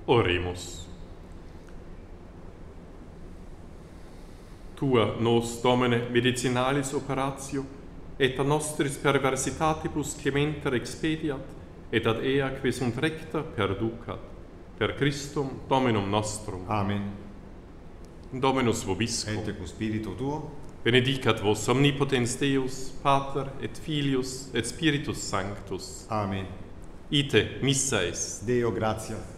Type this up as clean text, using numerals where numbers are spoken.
Oremus. Tua nos, Domine, medicinalis operatio, et a nostris perversitatibus clementer expediat, et ad ea que sunt recta perducat. Per Christum Dominum nostrum. Amen. Dominus vobiscum. Et cum spiritu tuo. Benedicat vos omnipotens Deus, Pater et Filius et Spiritus Sanctus. Amen. Ite missa est. Deo gratia.